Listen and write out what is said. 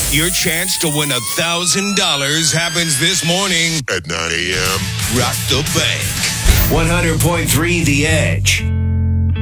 Your chance to win $1,000 happens this morning at 9 a.m. Rock the Bank. 100.3 The Edge.